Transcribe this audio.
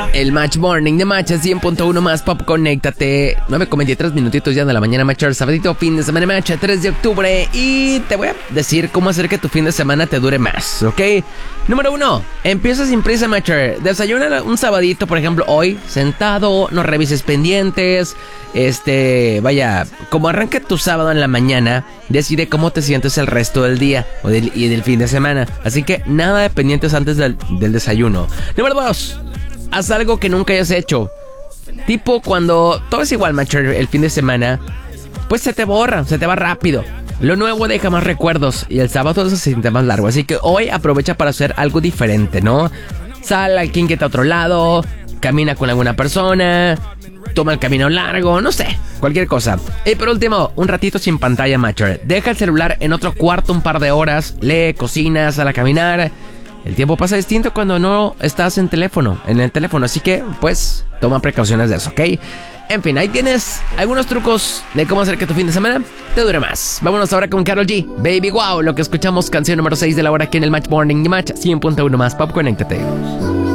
El Match Morning de Match 100.1 más Pop, conéctate. 9:23 minutitos ya de la mañana, Match. Sabadito, fin de semana, Match, 3 de octubre. Y te voy a decir cómo hacer que tu fin de semana te dure más, ¿ok? Número 1, empieza sin prisa, Match. Desayuna un sabadito, por ejemplo, hoy, sentado, no revises pendientes. Vaya, como arranca tu sábado en la mañana, decide cómo te sientes el resto del día y del fin de semana. Así que nada de pendientes antes del desayuno. Número 2, haz algo que nunca hayas hecho. Tipo cuando todo es igual, Match, el fin de semana, pues se te borra, se te va rápido. Lo nuevo deja más recuerdos y el sábado se siente más largo. Así que hoy aprovecha para hacer algo diferente, ¿no? Sal al quinquete a otro lado, camina con alguna persona, toma el camino largo, no sé, cualquier cosa. Y por último, un ratito sin pantalla, Match. Deja el celular en otro cuarto un par de horas, lee, cocina, sal a caminar. El tiempo pasa distinto cuando no estás en el teléfono, así que, pues, toma precauciones de eso, ¿ok? En fin, ahí tienes algunos trucos de cómo hacer que tu fin de semana te dure más. Vámonos ahora con Karol G, Baby Wow, lo que escuchamos, canción número 6 de la hora aquí en el Match Morning de Match 100.1 más Pop, conéctate.